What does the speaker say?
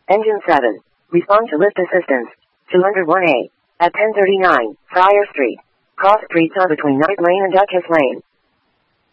Engine 7. Respond to lift assistance. 201A. At 1039, Friar Street. Cross streets are between Knight Lane and Duchess Lane.